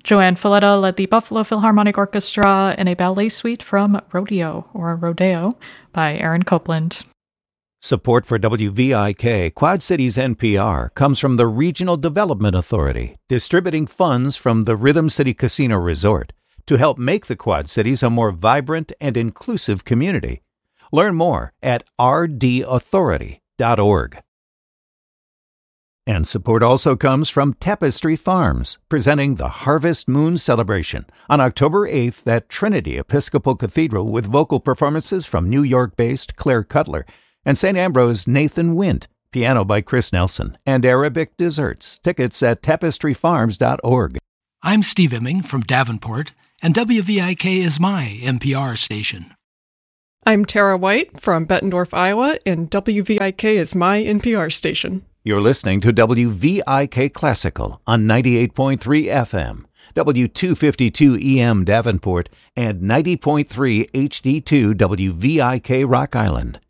Joanne Falletta led the Buffalo Philharmonic Orchestra in a ballet suite from Rodeo by Aaron Copland. Support for WVIK Quad Cities NPR comes from the Regional Development Authority, distributing funds from the Rhythm City Casino Resort to help make the Quad Cities a more vibrant and inclusive community. Learn more at rdauthority.org. And support also comes from Tapestry Farms, presenting the Harvest Moon Celebration on October 8th at Trinity Episcopal Cathedral with vocal performances from New York-based Claire Cutler and St. Ambrose Nathan Wint, piano by Chris Nelson, and Arabic desserts. Tickets at tapestryfarms.org. I'm Steve Imming from Davenport, and WVIK is my NPR station. I'm Tara White from Bettendorf, Iowa, and WVIK is my NPR station. You're listening to WVIK Classical on 98.3 FM, W252 EM Davenport, and 90.3 HD2 WVIK Rock Island.